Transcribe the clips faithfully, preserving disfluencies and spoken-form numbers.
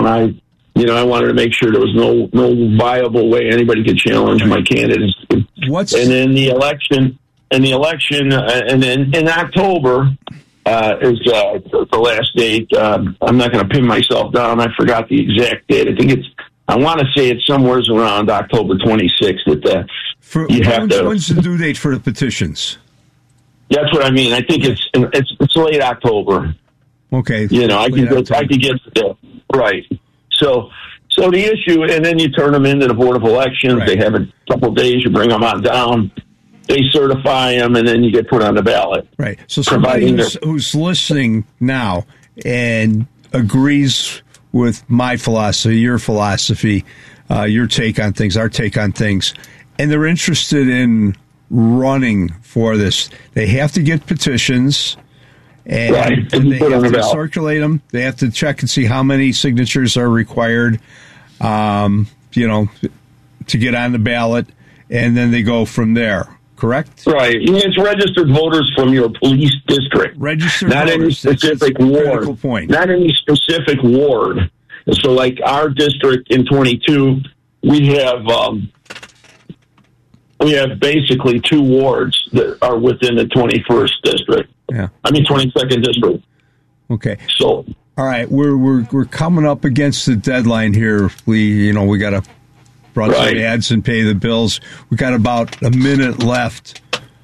and I, you know, I wanted to make sure there was no no viable way anybody could challenge my candidacy. What's and then the election, and the election, uh, and then in October uh, is uh, the last date. Um, I'm not going to pin myself down. I forgot the exact date. I think it's. I want to say it's somewhere around October twenty-sixth. That the, for, you have when's, to, when's the due date for the petitions? That's what I mean. I think it's it's, it's late October. Okay. You know, I could get, I could get the, right. So, so the issue, and then you turn them into the Board of Elections. Right. They have a couple of days. You bring them on down. They certify them, and then you get put on the ballot. Right. So somebody who's, who's listening now and agrees with my philosophy, your philosophy, uh, your take on things, our take on things, and they're interested in running for this, they have to get petitions, and, right. and they have to circulate them. They have to check and see how many signatures are required, um, you know, to get on the ballot, and then they go from there. Correct? Right. It's registered voters from your police district. Registered not voters. Any specific ward. Point. Not any specific ward. So, like our district in twenty-two, we have um, we have basically two wards that are within the twenty-first district. Yeah. I mean twenty-second district. Okay. So, all right, we're we're we're coming up against the deadline here. We you know we got to run right. some ads and pay the bills. We got about a minute left.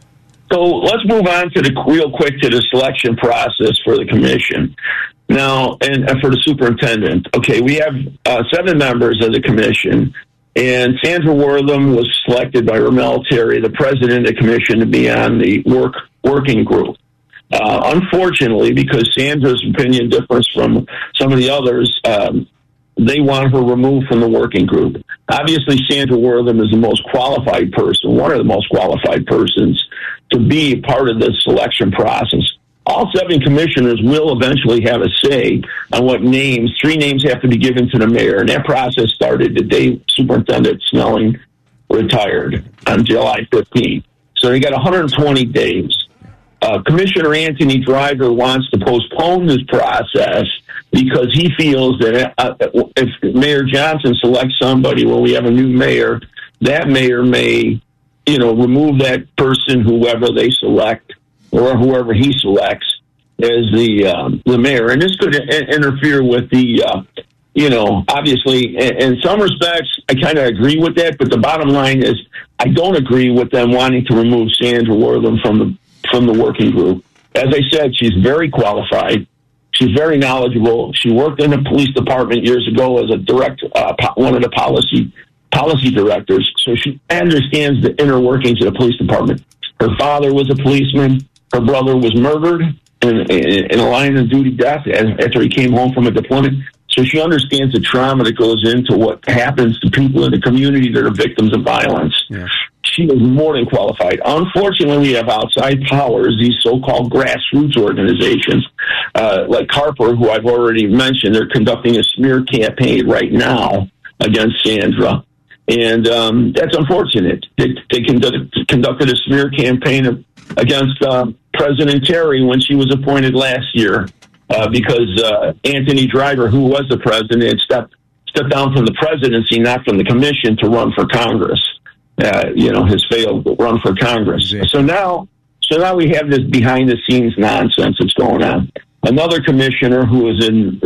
So let's move on to the real quick to the selection process for the commission. Now, and, and for the superintendent, okay, we have uh, seven members of the commission, and Sandra Wortham was selected by Ramel Terry, the president of the commission, to be on the work working group. Uh, unfortunately, because Sandra's opinion differs from some of the others, um, they want her removed from the working group. Obviously, Sandra Wortham is the most qualified person, one of the most qualified persons to be part of this selection process. All seven commissioners will eventually have a say on what names, three names have to be given to the mayor. And that process started the day Superintendent Snelling retired on July fifteenth. So they got one hundred twenty days. Uh, Commissioner Anthony Driver wants to postpone this process because he feels that uh, if Mayor Johnson selects somebody when we have a new mayor, that mayor may, you know, remove that person, whoever they select, or whoever he selects as the um, the mayor. And this could a- interfere with the, uh, you know, obviously, in, in some respects, I kind of agree with that. But the bottom line is I don't agree with them wanting to remove Sandra Wortham from the from the working group. As I said, she's very qualified. She's very knowledgeable. She worked in the police department years ago as a direct, uh, one of the policy policy directors. So she understands the inner workings of the police department. Her father was a policeman. Her brother was murdered in, in, in a line of duty death after he came home from a deployment. So she understands the trauma that goes into what happens to people in the community that are victims of violence. Yeah. She is more than qualified. Unfortunately, we have outside powers, these so-called grassroots organizations, uh, like Harper, who I've already mentioned. They're conducting a smear campaign right now against Sandra. And um, that's unfortunate. They, they conduct, conducted a smear campaign against uh, President Terry when she was appointed last year uh, because uh, Anthony Driver, who was the president, stepped, stepped down from the presidency, not from the commission, to run for Congress. Uh, you know, has failed to run for Congress. Yeah. So now, so now we have this behind-the-scenes nonsense that's going on. Another commissioner who is in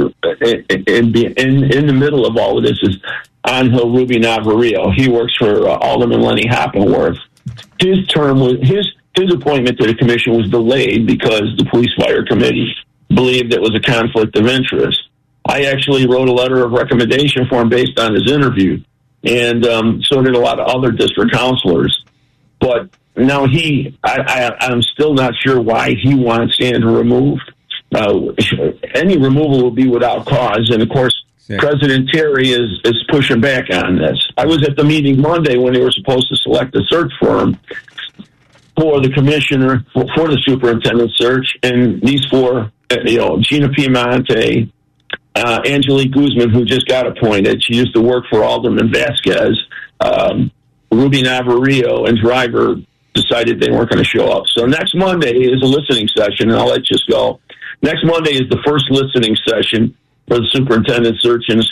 in in, in the middle of all of this is Angel Ruby Navarrillo. He works for uh, Alderman Lenny Hoppenworth. His term was his his appointment to the commission was delayed because the Police Fire Committee believed it was a conflict of interest. I actually wrote a letter of recommendation for him based on his interview. And um, so did a lot of other district counselors. But now he, I, I, I'm still not sure why he wants Sandra removed. Uh, any removal will be without cause. And, of course, yeah. President Terry is, is pushing back on this. I was at the meeting Monday when they were supposed to select a search firm for the commissioner, for, for the superintendent search. And these four, you know, Gina Piemonte, Uh, Angelique Guzman, who just got appointed. She used to work for Alderman Vasquez. Um, Ruby Navarrillo and Driver decided they weren't going to show up. So next Monday is a listening session, and I'll let you go. Next Monday is the first listening session for the superintendent search in the